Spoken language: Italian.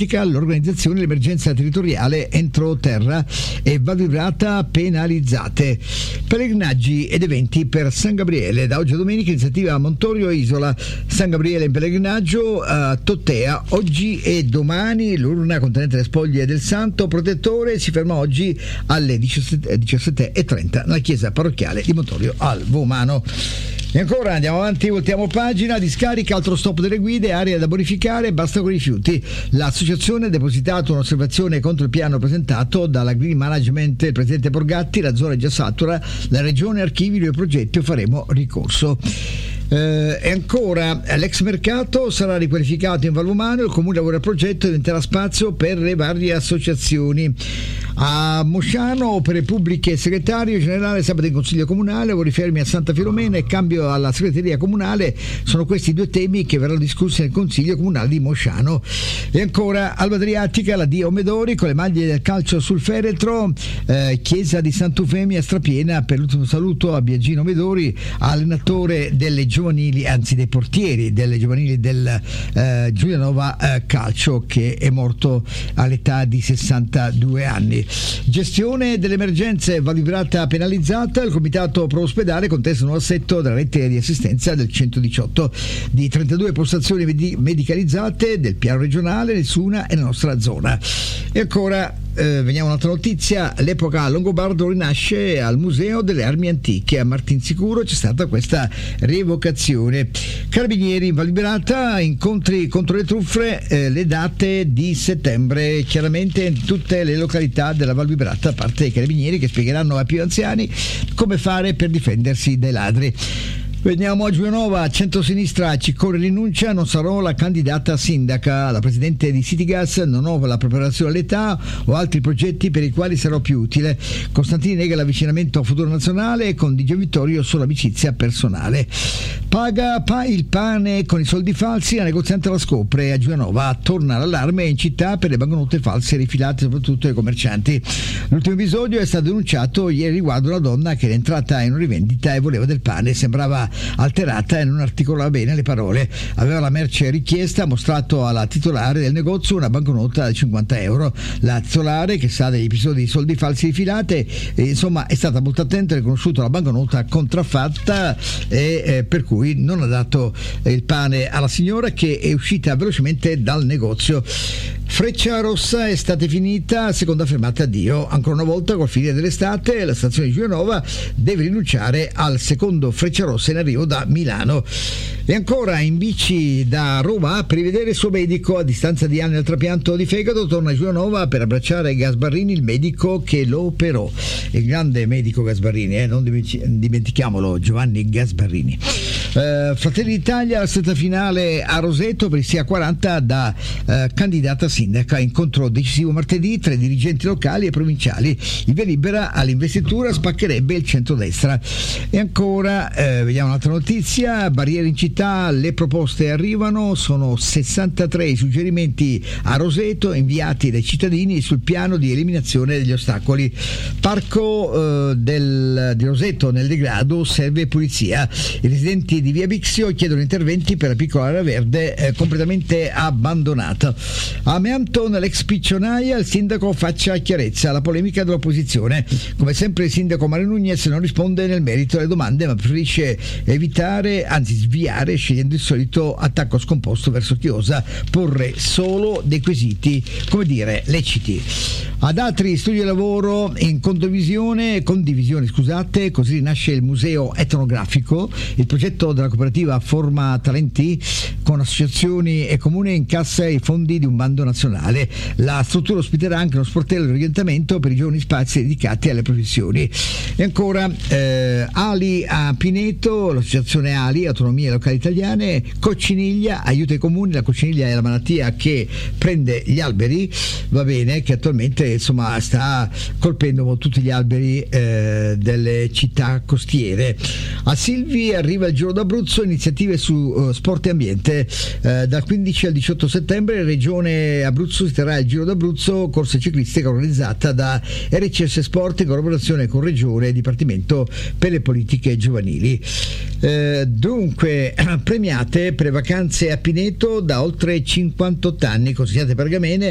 critica l'organizzazione dell'emergenza territoriale entro terra e Val Vibrata penalizzate. Pellegrinaggi ed eventi per San Gabriele. Da oggi a domenica iniziativa a Montorio e Isola. San Gabriele in pellegrinaggio a Tottea oggi e domani. L'urna contenente le spoglie del santo protettore si ferma oggi alle 17:30 nella chiesa parrocchiale di Montorio al Vomano. E ancora andiamo avanti, voltiamo pagina. Discarica, altro stop delle guide, area da bonificare, basta con i rifiuti. L'associazione ha depositato un'osservazione contro il piano presentato dalla Green Management, il presidente Borgatti. La zona è già satura, la regione archivi i progetti o faremo ricorso. E ancora, l'ex mercato sarà riqualificato in Valvomano, il comune lavora al progetto e diventerà spazio per le varie associazioni. A Mosciano, opere pubbliche, segretario generale sabato in consiglio comunale, lavori fermi a Santa Filomena e cambio alla segreteria comunale. Sono questi due temi che verranno discussi nel consiglio comunale di Mosciano. E ancora, Alba Adriatica, la Dio Medori con le maglie del calcio sul feretro, chiesa di Sant'Eufemia strapiena. Per l'ultimo saluto a Biagino Medori, allenatore delle giovanili, anzi dei portieri delle giovanili del Giulianova Calcio, che è morto all'età di 62 anni. Gestione delle emergenze, Val Vibrata penalizzata. Il comitato pro ospedale contesta un nuovo assetto della rete di assistenza del 118. Di 32 postazioni medicalizzate del piano regionale, nessuna è nella nostra zona. E ancora veniamo a un'altra notizia. L'epoca longobardo rinasce al Museo delle Armi Antiche. A Martinsicuro c'è stata questa rievocazione. Carabinieri in Val Vibrata, incontri contro le truffe, le date di settembre, chiaramente in tutte le località della Val Vibrata, a parte i carabinieri che spiegheranno ai più anziani come fare per difendersi dai ladri. Veniamo a Giulianova, centrosinistra, Ciccone rinuncia, non sarò la candidata sindaca. La presidente di Citygas, non ho la preparazione all'età o altri progetti per i quali sarò più utile. Costantini nega l'avvicinamento a futuro nazionale, con Di Gio Vittorio solo amicizia personale. Paga il pane con i soldi falsi, la negoziante la scopre. A Giulianova torna l'allarme in città per le banconote false rifilate soprattutto ai commercianti. L'ultimo episodio è stato denunciato ieri riguardo una donna che era entrata in una rivendita e voleva del pane, sembrava alterata e non articolava bene le parole. Aveva la merce richiesta, ha mostrato alla titolare del negozio una banconota di 50 euro. La titolare, che sa degli episodi di soldi falsi rifilate, insomma è stata molto attenta, ha riconosciuto la banconota contraffatta e per cui non ha dato il pane alla signora, che è uscita velocemente dal negozio. Freccia Rossa, estate finita, seconda fermata addio. Ancora una volta col finire dell'estate la stazione di Giulianova deve rinunciare al secondo Freccia Rossa in arrivo da Milano. E ancora, in bici da Roma per rivedere il suo medico a distanza di anni dal trapianto di fegato, torna a Giulianova per abbracciare Gasbarrini, il medico che lo operò. Il grande medico Gasbarrini, non dimentichiamolo, Giovanni Gasbarrini. Fratelli d'Italia, la stretta finale a Roseto per il Sia 40 da candidata sindaca. Incontro decisivo martedì tra i dirigenti locali e provinciali. Il via libera all'investitura spaccherebbe il centrodestra. E ancora vediamo un'altra notizia. Barriere in città, le proposte arrivano, sono 63 i suggerimenti a Roseto inviati dai cittadini sul piano di eliminazione degli ostacoli. Parco di Roseto nel degrado, serve pulizia. I residenti di via Bixio chiedono interventi per la piccola area verde completamente abbandonata. A Meanton, l'ex piccionaia, il sindaco faccia chiarezza. La polemica dell'opposizione. Come sempre il sindaco Mario Nunez non risponde nel merito alle domande, ma preferisce evitare, anzi sviare, scegliendo il solito attacco scomposto verso chi osa porre solo dei quesiti, come dire, leciti. Ad altri studi di lavoro in condivisione, così rinasce il museo etnografico. Il progetto della cooperativa Forma Talenti con associazioni e comune incassa i fondi di un bando nazionale. La struttura ospiterà anche uno sportello di orientamento per i giovani, spazi dedicati alle professioni. E ancora Ali a Pineto, l'associazione Ali, Autonomie Locali Italiane. Cocciniglia, aiuta i comuni. La cocciniglia è la malattia che prende gli alberi, va bene, che attualmente insomma sta colpendo tutti gli alberi delle città costiere. A Silvi arriva il Giro d'Abruzzo, iniziative su sport e ambiente. Dal 15 al 18 settembre Regione Abruzzo si terrà il Giro d'Abruzzo, corsa ciclistica organizzata da RCS Sport in collaborazione con Regione e Dipartimento per le politiche giovanili. Dunque, premiate per le vacanze a Pineto da oltre 58 anni, consigliate pergamene